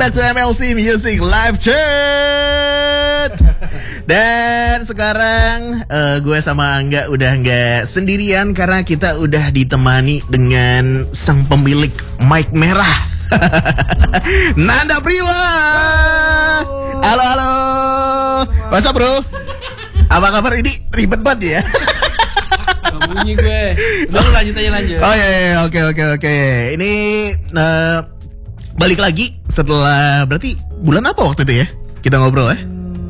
back to MLC Music Live Chat. Dan sekarang gue sama Angga udah nggak sendirian karena kita udah ditemani dengan sang pemilik mic merah. Nanda Priwa. Halo halo. What's up bro? Apa kabar? Ini ribet banget ya. Bunyi gue. Udah lanjut. Oh iya, oke. Ini balik lagi setelah berarti bulan apa waktu itu ya? Kita ngobrol ya?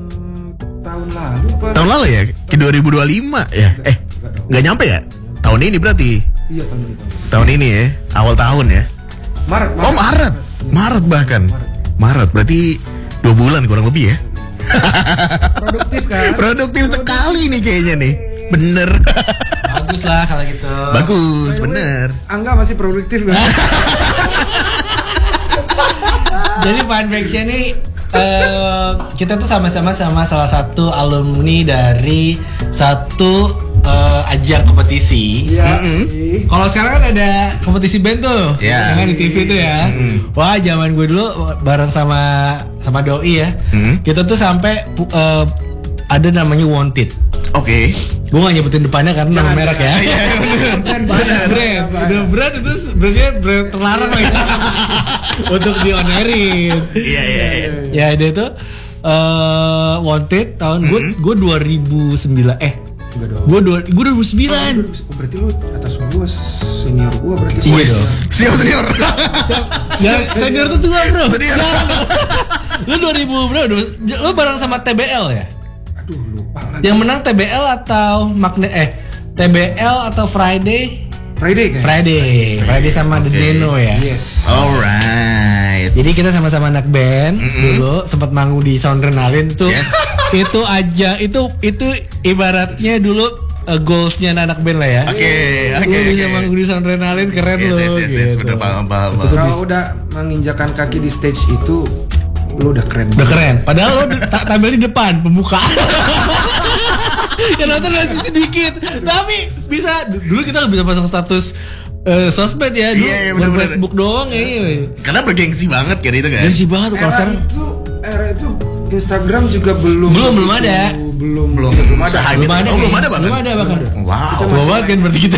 Tahun lalu ya? Ke 2025 ya? Nggak nyampe ya? Tahun ini berarti? Iya, tahun ini ya? Awal tahun ya? Maret. Oh Maret bahkan. Maret berarti 2 bulan kurang lebih ya? Produktif kan? Produktif sekali nih kayaknya nih. Bener. Bagus lah kalau gitu. Bagus, bener. Angga masih produktif kan? Jadi fun fact-nya nih kita tuh sama-sama salah satu alumni dari satu ajang kompetisi. Iya. Kalau sekarang kan ada kompetisi band tuh, Iya. yang di TV tuh ya. Wah, zaman gue dulu bareng sama Doi ya. Kita tuh sampai ada namanya Wanted. Oke. Gue gak nyebutin depannya karena nama merek ya. Iya, bener. Udah brand itu sebenarnya brand terlarang lah ya. Untuk dionerin. Iya. Ya dia tuh Wanted tahun gue 2009 Enggak dong. Gue 2009. Berarti lu atas gua, senior gua berarti. Yes. Siap senior. Ya senior tuh tua bro. Senior. Lu 2000 bro. Lu bareng sama TBL ya? Aduh, lupa lagi. Yang menang TBL atau TBL atau Friday Friday sama The Deno ya. Yes. Alright. Jadi kita sama-sama anak band dulu sempat manggung di Soundrenalin itu. Yes. Itu aja itu ibaratnya dulu goalsnya anak band lah ya. Oke. Lu bisa manggung di Soundrenalin keren loh. Yes, bener paham. Kalau udah menginjakan kaki di stage itu, lu udah keren. Udah keren. Padahal lu tampil di depan pembukaan. Ya nonton lagi sedikit. Tapi bisa dulu kita bisa pasang status sosmed ya dulu. Iya, bener. Facebook doang ya. Karena bergengsi banget kan itu kan. Gengsi banget kalau sekarang. Era itu Instagram juga belum ada. Belum ada. Belum ada bahkan. Belum ada bahkan. Wow. Kita bawa kan berarti kita.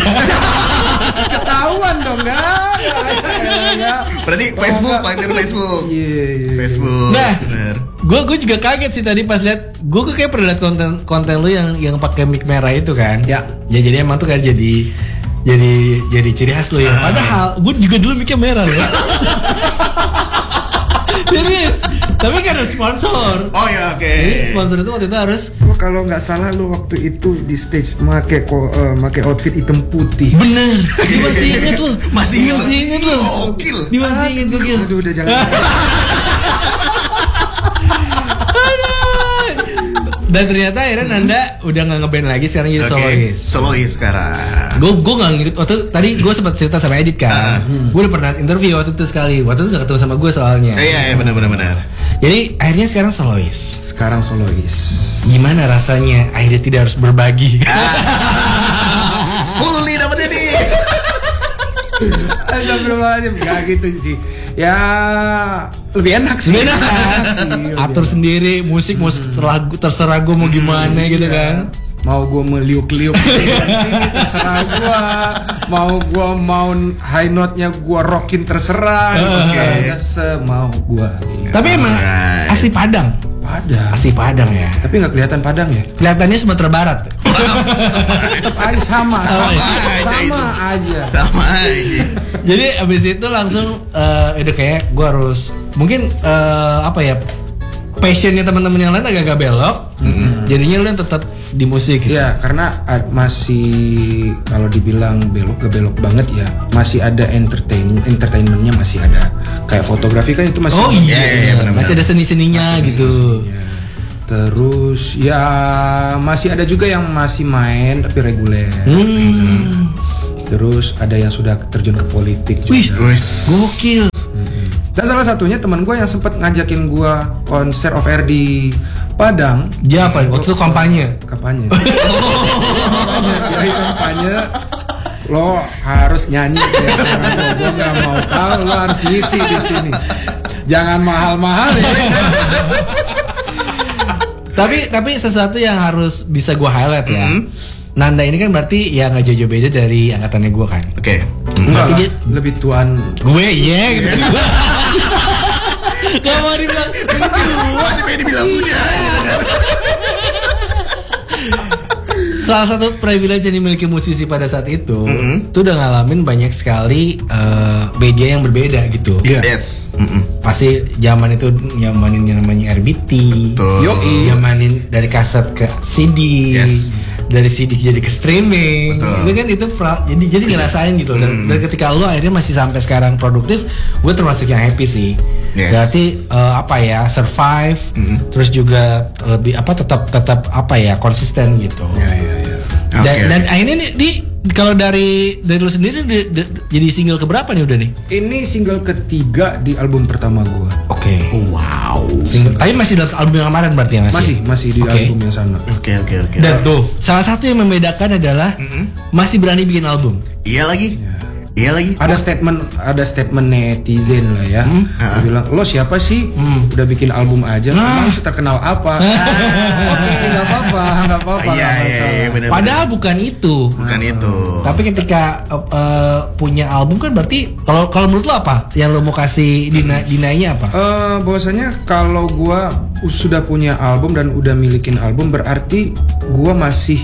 Ketahuan dong enggak. Berarti Facebook, pakai Facebook. Iya. Facebook. Nah, bener. gue juga kaget sih tadi pas lihat. Gue kayak pernah lihat konten lu yang pakai mic merah itu kan. Ya. Ya jadi emang tuh kan jadi ciri khas lu ya. Padahal gue juga dulu micnya merah loh. Serius. Tapi kan ada sponsor. Oh ya, oke. Jadi sponsor itu waktu itu harus. Kalau nggak salah lu waktu itu di stage make outfit hitam putih. Bener. Dia masih inget lu. Masih inget lu. Gokil. Dia masih inget gokil. Aduh, udah jangan. Dan ternyata akhirnya Nanda udah nggak ngeband lagi, sekarang jadi solois. Solois sekarang. Gue nggak ngikut. Tadi gue sempat cerita sama Edit kan. Gue udah pernah interview waktu itu sekali. Waktu itu nggak ketemu sama gue soalnya. Iya benar. Jadi akhirnya sekarang solois. Gimana rasanya akhirnya tidak harus berbagi? Full nih dapetnya nih. Astagfirullahaladzim, gak gitu sih. Ya lebih enak sih. Atur sendiri musik terserah gue mau gimana gitu kan. Mau gue meliuk-liuk dari sini terserah gue. Mau high note-nya gue rockin terserah. Semau gue. Tapi emang asli Padang. Asli Padang ya. Tapi nggak kelihatan Padang ya. Kelihatannya Sumatera Barat. Tetap aja sama aja. Jadi abis itu langsung udah kayak gue harus mungkin passionnya teman-teman yang lain agak belok. Jadinya lu tetap di musik gitu. Ya karena masih kalau dibilang belok banget ya, masih ada entertainmentnya masih ada. Kayak fotografi kan itu masih benar-benar. Masih ada seni-seninya gitu. Terus ya masih ada juga yang masih main tapi reguler. Terus ada yang sudah terjun ke politik juga. Wih, gokil. Dan salah satunya teman gue yang sempat ngajakin gue konser off air di Padang. Dia apa? Waktu itu kampanye. Jadi kampanye lo harus nyanyi ya. Gue nggak mau tahu, lo harus ngisi di sini. Jangan mahal-mahal ya. Tapi sesuatu yang harus bisa gue highlight ya. Nanda ini kan berarti ya nggak jauh-jauh beda dari angkatannya gue kan. Oke. Enggak lah, dia- lebih tuan. Gue gitu. Gak mau dibilang Masih pengen dibilang muda. salah satu privilege yang dimiliki musisi pada saat itu tuh udah ngalamin banyak sekali media yang berbeda gitu. Iya. Yes. Pasti zaman itu nyamanin yang namanya RBT, Betul. Yoi. nyamanin dari kaset ke CD, Yes. dari CD jadi ke streaming. Betul. Itu kan itu jadi ngerasain gitu. Dan ketika lu akhirnya masih sampai sekarang produktif, gue termasuk yang happy sih. Yes. Berarti survive, terus juga lebih tetap apa ya konsisten gitu. Ya. Dan akhirnya nih kalau dari lu sendiri jadi single keberapa nih udah nih? Ini single ketiga di album pertama gua. Oke. Wow. Tapi masih dalam album yang kemarin berarti ya Masih di Oke. album yang sana. Oke. Dan tuh salah satu yang membedakan adalah masih berani bikin album. Iya lagi. Ada statement netizen lah ya. Dia bilang, "Lo siapa sih? Udah bikin album aja, emang terkenal apa?" Oke, nggak apa-apa, nggak masalah. Bener. Padahal bukan itu. Bukan itu. Tapi ketika punya album kan berarti kalau menurut lo apa? Yang lo mau kasih dinainya apa? Bahwasanya kalau gua sudah punya album dan udah milikin album, berarti gua masih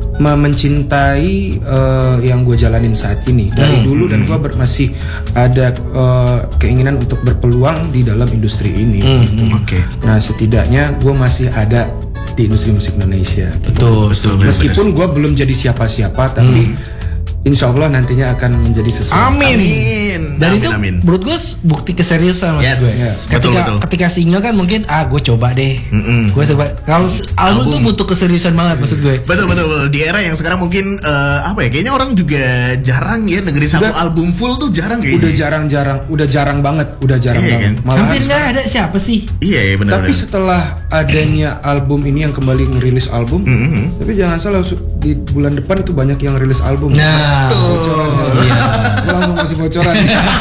mencintai yang gue jalanin saat ini dari dulu, dan gue masih ada keinginan untuk berpeluang di dalam industri ini. Oke. Nah, setidaknya gue masih ada di industri musik Indonesia. Betul. Meskipun gue belum jadi siapa-siapa, tapi insya Allah nantinya akan menjadi sesuatu. Amin. Dan itu Amin. menurut gue bukti keseriusan maksud Yes, gue. betul. Ketika single kan mungkin gue coba deh. Gue coba. Kalau album tuh butuh keseriusan banget maksud gue. Betul. Di era yang sekarang mungkin kayaknya orang juga jarang ya dengerin satu album full tuh jarang kayaknya. Udah jarang banget. Iya, kan? Hampir nggak ada siapa sih? Iya benar. Tapi setelah adanya album ini yang kembali ngerilis album, tapi jangan salah, di bulan depan itu banyak yang rilis album. Nah, Iya. Gue langsung kasih bocoran.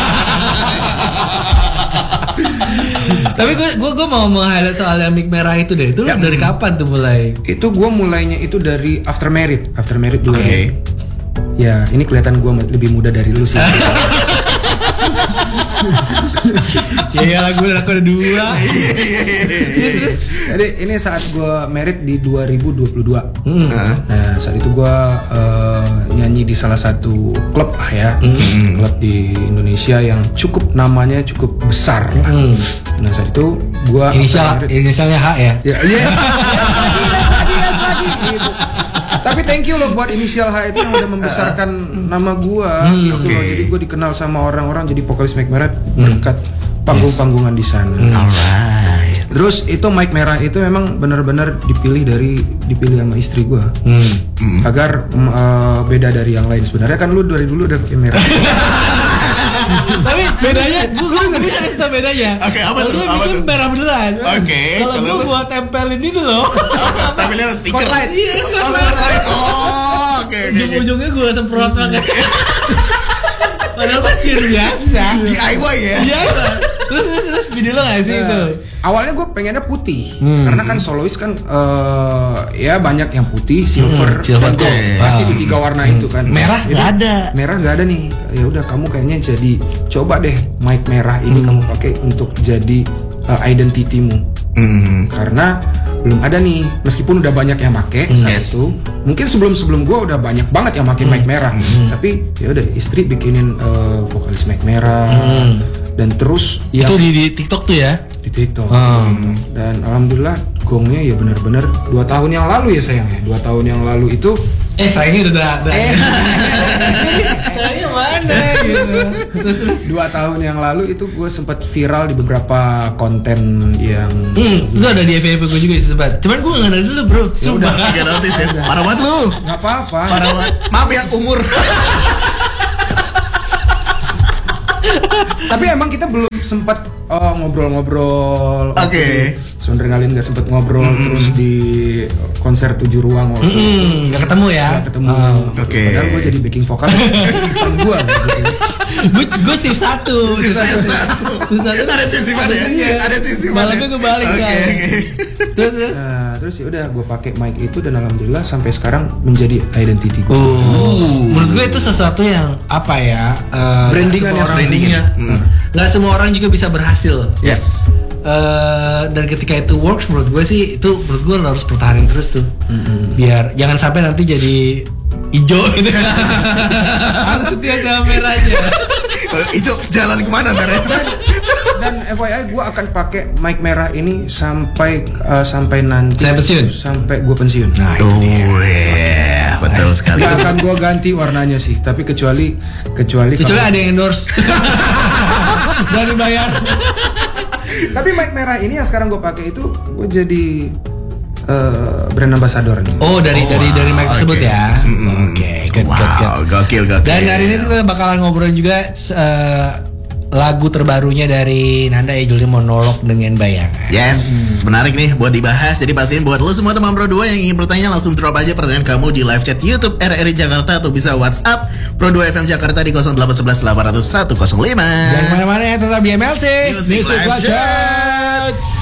tapi gue mau highlight soal yang mic merah itu deh. Itu lo dari kapan tuh mulai? Itu gue mulainya itu dari After Merit 2. Oke. Ya, ini kelihatan gue lebih muda dari lu sih. Ya lagu ada dua. Terus, jadi ini saat gue merit di 2022. Nah, saat itu gue nyanyi di salah satu klub lah ya, klub di Indonesia yang namanya cukup besar. Nah, saat itu gue Inisialnya H ya. Ya, yes lagi. Gitu. Tapi thank you loh buat inisial H itu yang udah membesarkan nama gua gitu loh. Jadi gua dikenal sama orang-orang jadi vokalis Mike Merah berkat panggung-panggungan di sana. Alright. Terus itu Mike Merah itu memang benar-benar dipilih sama istri gua. Agar beda dari yang lain. Sebenarnya kan lu dari dulu udah pakai merah. Tapi bedanya, gue nggak bisa kasih tau bedanya. Oke, apa tuh? Kalau Apa gue tuh? merah beneran. Oke, Kalau kalau gue lu- buat tempelin itu loh. Tapi lihat stiker. Spotlight. Iya, Oh, spotlight. spotlight. Oh, oke. Ujung-ujungnya gue semprot pakai. Padahal masih biasa. DIY ya. Iya. Terus video lo nggak sih itu? Awalnya gue pengennya putih, karena kan solois kan ya banyak yang putih, silver, Silver dan gold. tuh. Pasti di 3 warna itu kan. Merah Jadi, nggak ada. Merah nggak ada nih. Ya udah kamu kayaknya jadi coba deh mic merah ini kamu pakai untuk jadi identitimu. Karena belum ada nih, meskipun udah banyak yang pakai saat Yes. itu. Mungkin sebelum gue udah banyak banget yang pakai mic merah. Tapi ya udah istri bikinin vokalis mic merah. Dan terus Itu di TikTok tuh ya? di TikTok. Dan alhamdulillah gongnya ya benar-benar 2 tahun yang lalu ya sayang ya. 2 tahun yang lalu itu Sayangnya udah. Sayangnya mana gitu. Terus. 2 tahun yang lalu itu gue sempat viral di beberapa konten yang Itu ada di FYP gue juga sih sempat. Cuman gue nggak ada dulu bro. Sumpah. Gak notice ya. Parah banget lu. nggak apa-apa. Parah banget. Maaf ya umur. Tapi emang kita belum sempat ngobrol-ngobrol. Oke. Sondrengalin gak sempet ngobrol, terus di konser 7 ruang waktu Nggak ketemu ya? gak ketemu. Oke. Padahal gue jadi backing vokal depan gue gitu. Gue shift 1. Ada sip-sipan ya? Ada sip-sipan. Malamnya kebalik Oke, kan. oke. Terus. Nah, terus ya udah gue pakai mic itu dan alhamdulillah sampai sekarang menjadi identity gue. Menurut gue itu sesuatu yang apa ya? Brandingan ya, brandingnya. Nggak semua orang juga bisa berhasil. Yes. Dan ketika itu works, menurut gue sih itu menurut gue lo harus pertahanin terus tuh. Biar jangan sampai nanti jadi hijau gitu. Harus setia sama merahnya. Ijo jalan kemana ntar ya? Dan FYI gue akan pakai mic merah ini sampai nanti Saya pensiun? sampai gue pensiun. Nah, Oh iya, betul sekali. Gak akan gue ganti warnanya sih, tapi kecuali kecuali ada yang endorse. Dari bayar. Tapi mic merah ini yang sekarang gue pakai itu gue jadi brand ambassador nih. Oh, dari mic tersebut oke. ya. Oke, good. Wow, gokil. Dan hari ini kita bakalan ngobrolin juga lagu terbarunya dari Nanda ya, judulnya Monolog dengan Bayangan. Yes, menarik nih buat dibahas. Jadi pastiin buat lo semua teman Pro 2 yang ingin bertanya, langsung drop aja pertanyaan kamu di live chat YouTube RRI Jakarta atau bisa WhatsApp Pro 2 FM Jakarta di 0811 800 105. Jangan kemana-mana ya, tetap di MLC Music Live Chat.